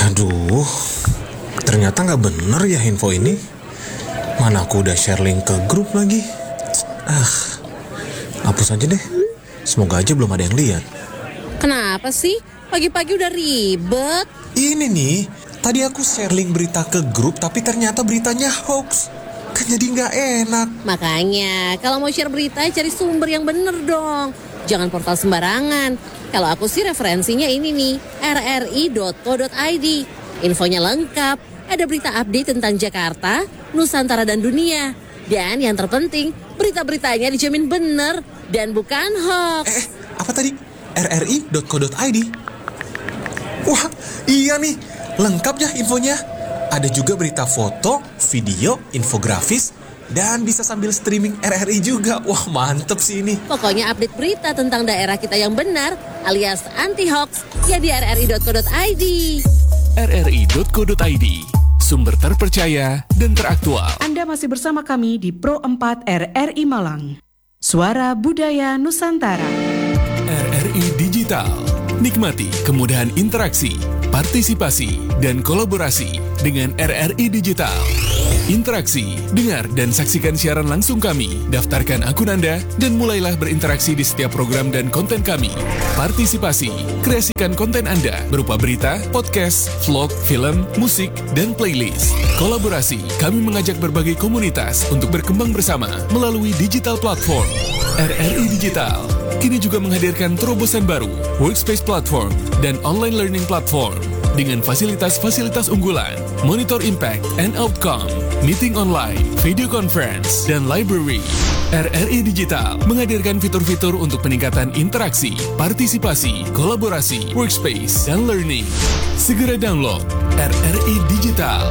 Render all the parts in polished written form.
Aduh, ternyata gak bener ya info ini. Mana aku udah share link ke grup lagi. Hapus aja deh. Semoga aja belum ada yang lihat. Kenapa sih? Pagi-pagi udah ribet. Ini nih, tadi aku share link berita ke grup tapi ternyata beritanya hoax. Kan jadi gak enak. Makanya, kalau mau share berita cari sumber yang bener dong. Jangan portal sembarangan. Kalau aku sih referensinya ini nih, rri.co.id. Infonya lengkap, ada berita update tentang Jakarta, Nusantara dan dunia. Dan yang terpenting, berita-beritanya dijamin bener dan bukan hoax. Apa tadi? rri.co.id. Wah, iya nih, lengkap ya infonya. Ada juga berita foto, video, infografis, dan bisa sambil streaming RRI juga. Wah, mantep sih ini. Pokoknya update berita tentang daerah kita yang benar alias anti-hoax ya di rri.co.id. rri.co.id, sumber terpercaya dan teraktual. Anda masih bersama kami di Pro 4 RRI Malang. Suara Budaya Nusantara. RRI Digital. Nikmati kemudahan interaksi, partisipasi, dan kolaborasi dengan RRI Digital. Interaksi, dengar dan saksikan siaran langsung kami, daftarkan akun Anda, dan mulailah berinteraksi di setiap program dan konten kami. Partisipasi, kreasikan konten Anda berupa berita, podcast, vlog, film, musik, dan playlist. Kolaborasi, kami mengajak berbagai komunitas untuk berkembang bersama melalui digital platform. RRI Digital kini juga menghadirkan terobosan baru, workspace platform, dan online learning platform dengan fasilitas-fasilitas unggulan, monitor impact and outcome, meeting online, video conference, dan library. RRI Digital menghadirkan fitur-fitur untuk peningkatan interaksi, partisipasi, kolaborasi, workspace, dan learning. Segera download RRI Digital.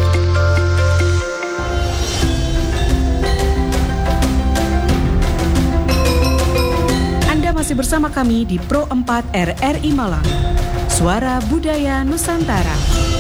Masih bersama kami di Pro 4 RRI Malang. Suara Budaya Nusantara.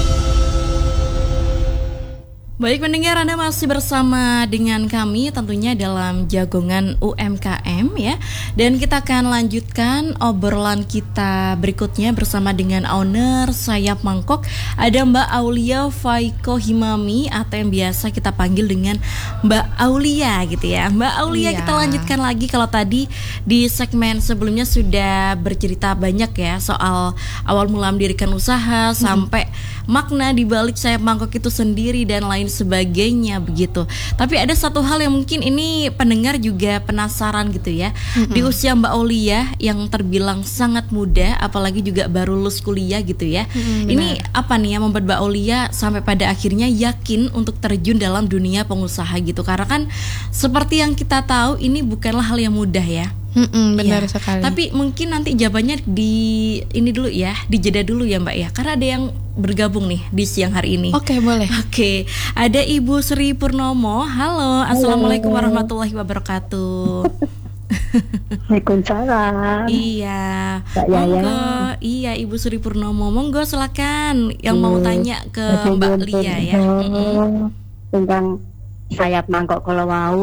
Baik pendengar, Anda masih bersama dengan kami tentunya dalam Jagongan UMKM ya. Dan kita akan lanjutkan obrolan kita berikutnya bersama dengan owner Sayap Mangkok. Ada Mbak Aulia Faiko Himami atau yang biasa kita panggil dengan Mbak Aulia gitu ya. Mbak Aulia, kita lanjutkan lagi. Kalau tadi di segmen sebelumnya sudah bercerita banyak ya soal awal mula mendirikan usaha sampai makna di balik Sayap Mangkok itu sendiri dan lain sebagainya begitu. Tapi ada satu hal yang mungkin ini pendengar juga penasaran gitu ya. Di usia Mbak Aulia yang terbilang sangat muda, apalagi juga baru lulus kuliah gitu ya. Ini apa nih yang membuat Mbak Aulia sampai pada akhirnya yakin untuk terjun dalam dunia pengusaha gitu? Karena kan seperti yang kita tahu ini bukanlah hal yang mudah ya. Benar ya. sekali. Tapi mungkin nanti jawabannya di ini dulu ya, dijeda dulu ya Mbak ya. Karena ada yang bergabung nih di siang hari ini. Oke, boleh. Oke, ada Ibu Sri Purnomo. Halo, assalamualaikum warahmatullahi wabarakatuh. Waalaikumsalam. Iya, Mbak monggo. Iya, Ibu Sri Purnomo, monggo silakan yang mau tanya ke Mbak Lia ya. Tentang Sayap Mangkok kalau mau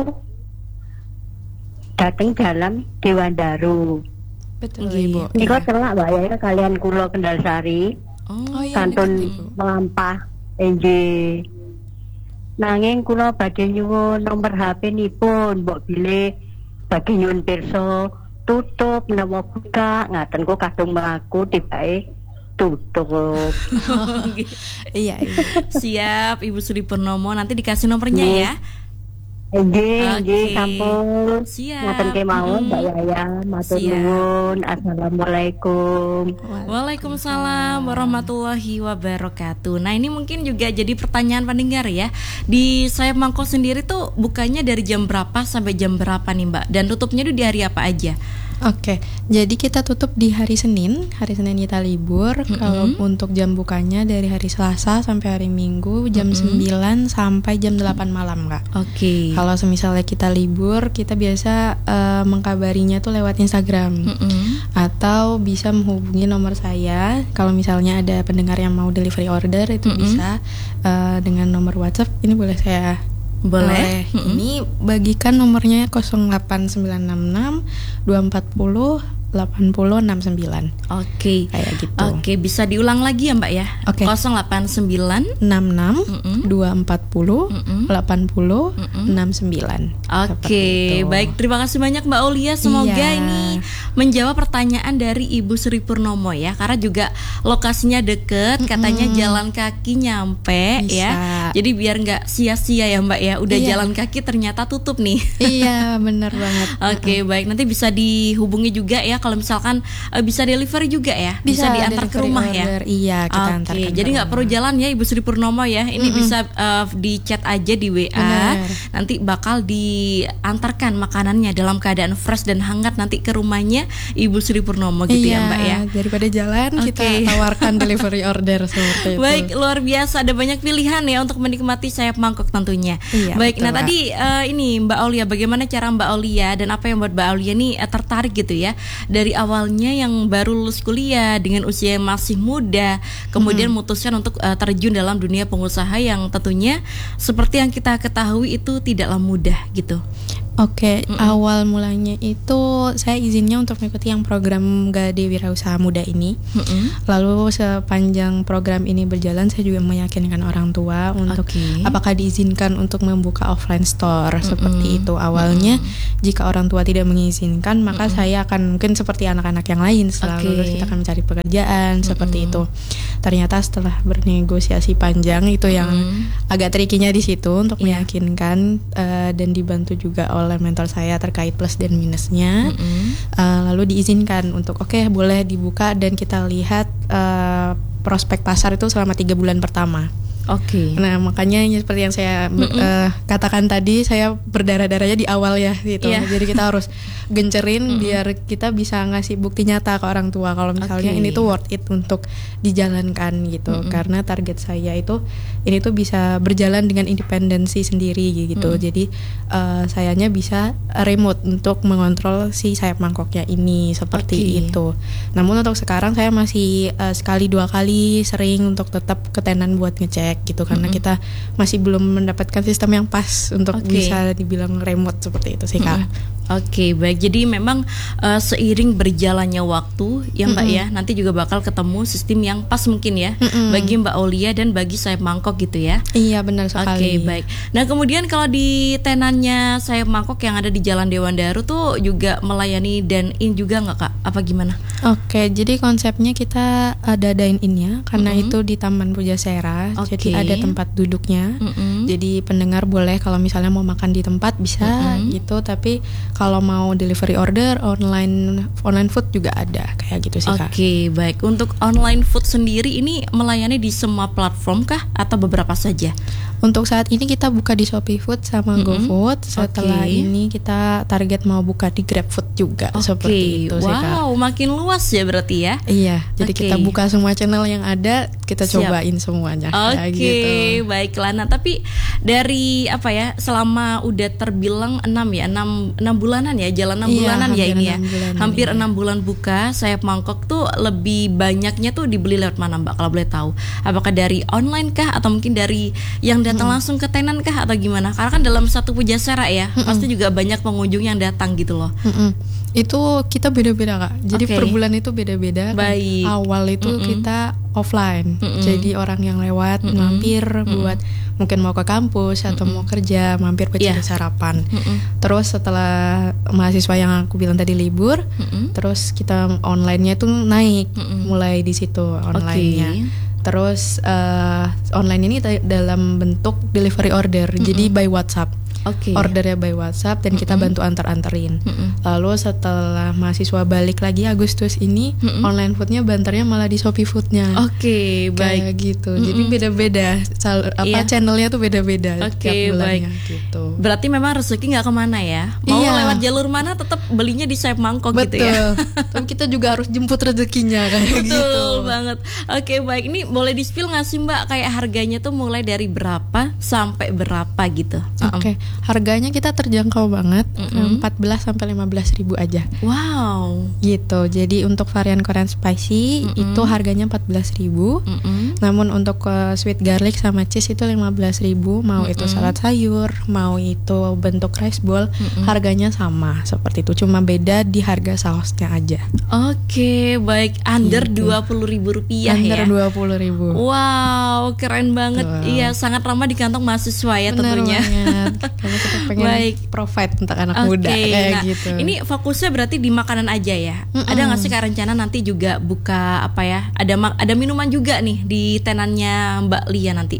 datang dalam Dewan Daru. Betul, Ibu. Ibu. Ini kok celak Mbak ya, kalian kulo Kendalsari, Kantun Melampah, NJ. Nanging kulo badhe nyuwun nomor HP nipun, mbok bilih badhe nyuwun pirsa tutup menawa buka, ngaten kok kadung mlaku tibake tutup. Iya, Ibu. Siap, Ibu Sri Purnomo, nanti dikasih nomornya ya. Nggih, sampun. Siap. Ngaten kemawon Mbak Yaya, matur Siap. nuwun. Assalamualaikum. Waalaikumsalam warahmatullahi wabarakatuh. Nah ini mungkin juga jadi pertanyaan pendengar ya. Di Sayap Mangkok sendiri tuh bukanya dari jam berapa sampai jam berapa nih Mbak? Dan tutupnya tuh di hari apa aja? Oke, jadi kita tutup di hari Senin kita libur. Kalau untuk jam bukanya dari hari Selasa sampai hari Minggu jam 9 sampai jam 8 malam Kak. Oke. Kalau misalnya kita libur, kita biasa mengkabarinya tuh lewat Instagram. Atau bisa menghubungi nomor saya. Kalau misalnya ada pendengar yang mau delivery order itu bisa dengan nomor WhatsApp. Ini boleh saya Ini bagikan nomornya 08966 240 8069. Oke. Kayak gitu. Oke, bisa diulang lagi ya Mbak ya. Oke. 089 66 240 80 69. Oke, baik, terima kasih banyak Mbak Aulia. Semoga ini menjawab pertanyaan dari Ibu Sri Purnomo ya. Karena juga lokasinya deket, katanya jalan kaki nyampe ya. Jadi biar nggak sia-sia ya Mbak ya. Udah jalan kaki ternyata tutup nih. Iya, benar banget. Oke, baik, nanti bisa dihubungi juga ya. Kalau misalkan bisa delivery juga ya. Bisa diantar ke rumah order. ya. Iya, kita antarkan. Oke, jadi nggak perlu jalan ya Ibu Sri Purnomo ya. Ini bisa di chat aja di WA. Bener. Nanti bakal diantarkan makanannya dalam keadaan fresh dan hangat nanti ke rumahnya Ibu Sri Purnomo gitu ya Mbak ya. Daripada jalan kita tawarkan delivery order seperti itu. Baik, luar biasa, ada banyak pilihan ya untuk menikmati sayap mangkok tentunya. Baik, betul, nah tadi ini Mbak Aulia, bagaimana cara Mbak Aulia dan apa yang buat Mbak Aulia nih tertarik gitu ya dari awalnya yang baru lulus kuliah dengan usia yang masih muda, kemudian memutuskan untuk terjun dalam dunia pengusaha yang tentunya seperti yang kita ketahui itu tidaklah mudah gitu. Oke, awal mulanya itu saya izinnya untuk mengikuti yang program Gade Wirausaha Muda ini. Lalu sepanjang program ini berjalan, saya juga meyakinkan orang tua untuk apakah diizinkan untuk membuka offline store seperti itu. Awalnya jika orang tua tidak mengizinkan, maka saya akan mungkin seperti anak-anak yang lain setelah lulus kita akan mencari pekerjaan seperti itu. Ternyata setelah bernegosiasi panjang itu yang agak trikinya di situ untuk meyakinkan dan dibantu juga oleh mentor saya terkait plus dan minusnya. Lalu diizinkan untuk boleh dibuka dan kita lihat prospek pasar itu selama 3 bulan pertama. Nah makanya seperti yang saya katakan tadi, saya berdarah-darahnya di awal ya gitu. Jadi kita harus gencerin biar kita bisa ngasih bukti nyata ke orang tua kalau misalnya ini tuh worth it untuk dijalankan gitu. Karena target saya itu ini tuh bisa berjalan dengan independensi sendiri gitu. Jadi sayanya bisa remote untuk mengontrol si sayap mangkoknya ini seperti itu. Namun untuk sekarang saya masih sekali 2 kali sering untuk tetap ke tenan buat ngecek gitu karena kita masih belum mendapatkan sistem yang pas untuk bisa dibilang remote seperti itu sih Kak. Baik. Jadi memang seiring berjalannya waktu ya Mbak ya, nanti juga bakal ketemu sistem yang pas mungkin ya bagi Mbak Aulia dan bagi sayap mangkok gitu ya. Iya benar sekali. Baik. Nah kemudian kalau di tenannya sayap mangkok yang ada di Jalan Dewan Daru tuh juga melayani dine-in juga nggak Kak? Apa gimana? Jadi konsepnya kita ada dine-in-nya karena itu di Taman Pujasera. Jadi ada tempat duduknya. Jadi pendengar boleh kalau misalnya mau makan di tempat bisa gitu, tapi kalau mau delivery order online food juga ada kayak gitu sih Kak. Baik. Untuk online food sendiri ini melayani di semua platform kah atau beberapa saja? Untuk saat ini kita buka di Shopee Food sama GoFood. Setelah ini kita target mau buka di GrabFood juga seperti itu sih Kak. Wow, makin luas ya berarti ya? Iya, jadi kita buka semua channel yang ada, kita cobain semuanya. Gitu. Baiklah. Nah, tapi dari selama udah terbilang 6 bulanan ya, jalan 6 bulanan ya ini ya. Hampir 6 bulan buka, sayap mangkok tuh lebih banyaknya tuh dibeli lewat mana Mbak kalau boleh tahu? Apakah dari online kah atau mungkin dari yang datang langsung ke tenan kah atau gimana? Karena kan dalam satu Pujasera ya, pasti juga banyak pengunjung yang datang gitu loh. Itu kita beda-beda Kak. Jadi per bulan itu beda-beda. Baik. Awal itu kita offline. Jadi orang yang lewat mampir buat mungkin mau ke kampus atau mau kerja, mampir buat cari sarapan. Terus setelah mahasiswa yang aku bilang tadi libur, terus kita online-nya tuh naik. Mulai di situ online-nya. Terus online ini dalam bentuk delivery order. Jadi by WhatsApp. Ordernya by WhatsApp dan kita bantu anterin. Lalu setelah mahasiswa balik lagi Agustus ini, online foodnya banternya malah di Shopee Foodnya. Baik. Kayak gitu. Jadi beda-beda. Channelnya tuh beda-beda tiap bulannya gitu. Berarti memang rezeki nggak kemana ya? Mau lewat jalur mana tetap belinya di sayap mangkok gitu ya. Tapi kita juga harus jemput rezekinya kayak gitu. Betul banget. banget. Oke, baik. Ini boleh di-spill nggak sih Mbak, kayak harganya tuh mulai dari berapa sampai berapa gitu? Oke, harganya kita terjangkau banget, 14 sampai 15 ribu aja. Wow. Gitu. Jadi untuk varian Korean spicy itu harganya 14 ribu. Namun untuk sweet garlic sama cheese itu 15 ribu. Mau itu salad sayur, mau itu bentuk rice bowl, harganya sama seperti itu. Cuma beda di harga sausnya aja. Oke, baik. Under 20.000 rupiah ya. Under 20.000. Wow, keren banget. Iya, sangat ramah di kantong mahasiswa ya. Bener tentunya. Banget. Karena kita pengen provide untuk anak muda kayak gitu. Ini fokusnya berarti di makanan aja ya. Ada nggak sih Kak rencana nanti juga buka apa ya? Ada minuman juga nih di tenannya Mbak Lia nanti.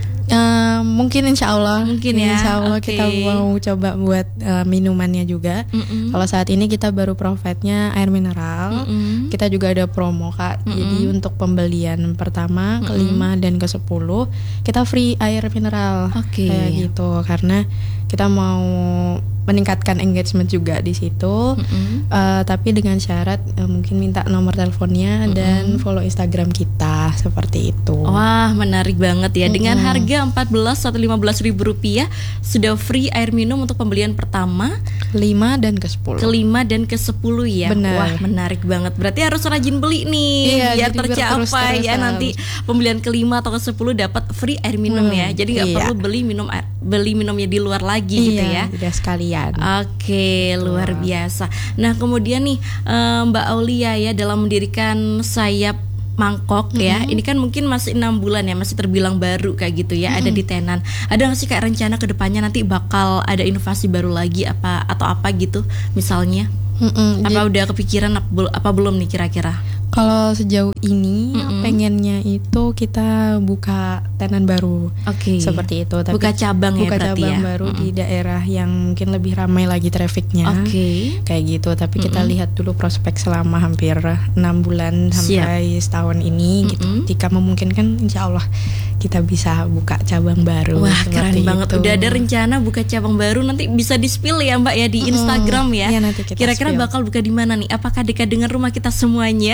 Mungkin insya Allah ya. Kita mau coba buat minumannya juga. Kalau saat ini kita baru provide-nya air mineral. Kita juga ada promo Kak. Jadi untuk pembelian pertama, ke-5 dan ke-10 kita free air mineral. Kayak gitu. Karena kita mau meningkatkan engagement juga di situ, tapi dengan syarat mungkin minta nomor teleponnya dan follow Instagram kita seperti itu. Wah, menarik banget ya. Dengan harga 14 atau 15 ribu rupiah sudah free air minum untuk pembelian pertama, ke-5 dan ke-10. Ke-5 dan ke-10 ya. Benar. Wah, menarik banget. Berarti harus rajin beli nih, biar tercapai ya nanti pembelian ke-5 atau ke-10 dapat free air minum ya. Jadi nggak perlu beli minumnya di luar lagi gitu ya. Udah sekalian. Oke, luar biasa. Nah, kemudian nih Mbak Aulia ya, dalam mendirikan Sayap Mangkok ya, ini kan mungkin masih 6 bulan ya, masih terbilang baru kayak gitu ya, ada di Tenan. Ada nggak sih kayak rencana kedepannya nanti bakal ada inovasi baru lagi atau apa gitu misalnya? Apa udah kepikiran apa belum nih kira-kira? Kalau sejauh ini pengennya itu kita buka tenan baru, seperti itu. Tapi buka cabang baru di daerah yang mungkin lebih ramai lagi trafficnya, kayak gitu. Tapi kita lihat dulu prospek selama hampir 6 bulan sampai setahun ini, gitu. Jika memungkinkan, insya Allah kita bisa buka cabang baru. Wah, keren banget. itu. Udah ada rencana buka cabang baru, nanti bisa di-spill ya Mbak ya di Instagram ya. Iya, nanti kita kira-kira bakal buka di mana nih? Apakah dekat dengan rumah kita semuanya?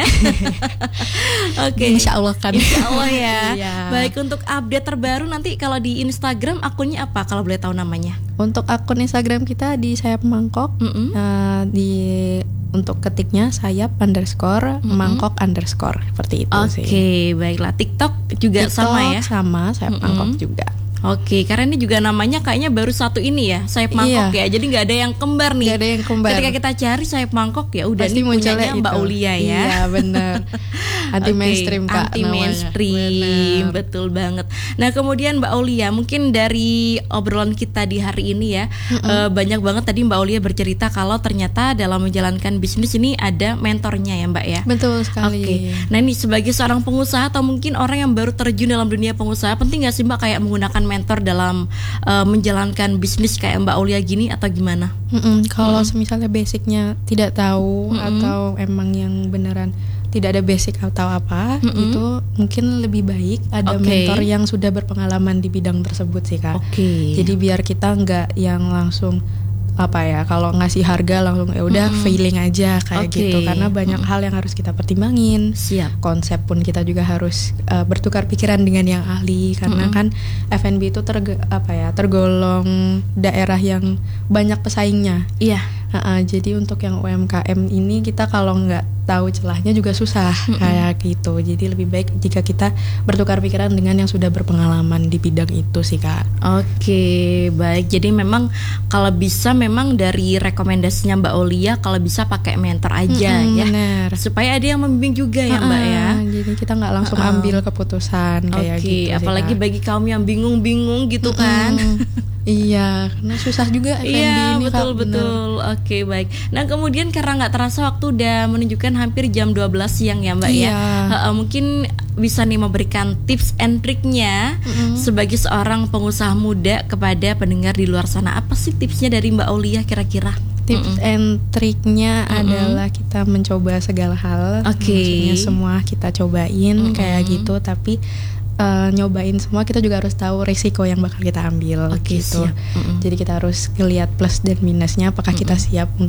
Insya Allah kan. Insya Allah ya. Baik, untuk update terbaru nanti kalau di Instagram akunnya apa kalau boleh tahu namanya? Untuk akun Instagram kita di Sayap Mangkok, untuk ketiknya sayap_mangkok_ seperti itu sih. Oke, baiklah. TikTok juga sama ya? Sama, Sayap Mangkok juga. Oke, karena ini juga namanya kayaknya baru satu ini ya, Sayap Mangkok ya. Jadi nggak ada yang kembar nih. Nggak ada yang kembar. Ketika kita cari Sayap Mangkok ya udah pasti nih punyanya itu. Mbak Aulia ya. Iya, benar. Anti mainstream Kak. Anti mainstream, betul banget. Nah, kemudian Mbak Aulia, mungkin dari obrolan kita di hari ini ya, banyak banget tadi Mbak Aulia bercerita kalau ternyata dalam menjalankan bisnis ini ada mentornya ya Mbak ya. Betul sekali. Nah, ini sebagai seorang pengusaha atau mungkin orang yang baru terjun dalam dunia pengusaha, penting nggak sih Mbak kayak menggunakan mentor dalam menjalankan bisnis kayak Mbak Aulia gini atau gimana? Kalau misalnya basicnya tidak tahu atau emang yang beneran tidak ada basic atau apa, itu mungkin lebih baik ada mentor yang sudah berpengalaman di bidang tersebut sih Kak. Jadi biar kita nggak yang langsung kalau ngasih harga langsung ya udah feeling aja kayak gitu, karena banyak hal yang harus kita pertimbangin. Konsep pun kita juga harus bertukar pikiran dengan yang ahli, karena kan F&B itu tergolong daerah yang banyak pesaingnya. Jadi untuk yang UMKM ini kita kalau nggak tahu celahnya juga susah kayak gitu. Jadi lebih baik jika kita bertukar pikiran dengan yang sudah berpengalaman di bidang itu sih Kak. Oke, baik. Jadi memang kalau bisa memang dari rekomendasinya Mbak Aulia kalau bisa pakai mentor aja ya. Bener. Supaya ada yang membimbing juga ya Mbak ya. Jadi kita nggak langsung ambil keputusan kayak gitu. Apalagi bagi kaum yang bingung-bingung gitu kan. Iya, karena susah juga F&B ini betul. Oke, baik. Nah, kemudian karena nggak terasa waktu udah menunjukkan hampir jam 12 siang ya Mbak ya. Mungkin bisa nih memberikan tips and triknya sebagai seorang pengusaha muda kepada pendengar di luar sana. Apa sih tipsnya dari Mbak Aulia kira-kira? Tips and triknya adalah kita mencoba segala hal. Maksudnya semua kita cobain kayak gitu, tapi nyobain semua kita juga harus tahu risiko yang bakal kita ambil gitu. Jadi kita harus ngelihat plus dan minusnya, apakah kita siap untuk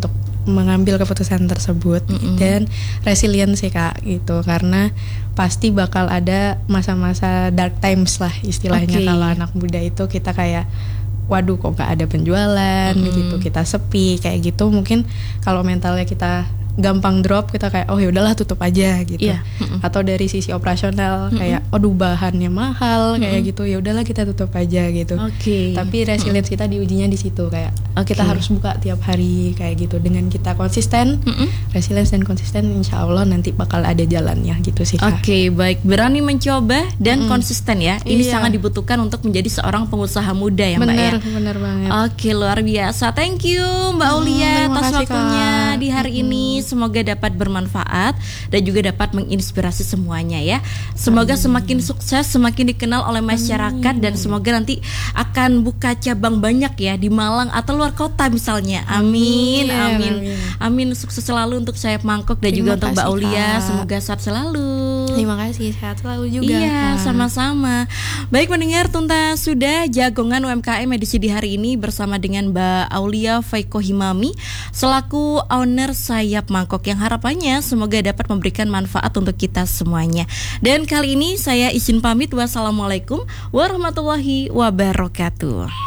mengambil keputusan tersebut dan resilient sih Kak gitu, karena pasti bakal ada masa-masa dark times lah istilahnya. Kalau anak muda itu kita kayak waduh kok gak ada penjualan gitu, kita sepi kayak gitu. Mungkin kalau mentalnya kita gampang drop, kita kayak oh ya udahlah tutup aja gitu. Atau dari sisi operasional kayak aduh bahannya mahal kayak gitu, ya udahlah kita tutup aja gitu. Tapi resilience kita diujinya di situ, kayak kita harus buka tiap hari kayak gitu. Dengan kita konsisten, resilience dan konsisten, insya Allah nanti bakal ada jalannya gitu sih Kak. Baik, berani mencoba dan konsisten ya. Ini sangat dibutuhkan untuk menjadi seorang pengusaha muda ya Mbak ya. Benar banget. Luar biasa. Thank you Mbak Aulia atas waktunya di hari ini. Semoga dapat bermanfaat dan juga dapat menginspirasi semuanya ya. Semoga semakin sukses, semakin dikenal oleh masyarakat, dan semoga nanti akan buka cabang banyak ya di Malang atau luar kota misalnya. Amin. Sukses selalu untuk Sayap Mangkok dan juga untuk Mbak Aulia. Semoga sehat selalu. Terima kasih, sehat selalu juga. Iya, sama-sama. Baik pendengar, tuntas sudah Jagongan UMKM edisi di hari ini bersama dengan Mbak Aulia Faikohimami selaku owner Sayap Mangkok, yang harapannya semoga dapat memberikan manfaat untuk kita semuanya. Dan kali ini saya izin pamit. Wassalamualaikum warahmatullahi wabarakatuh.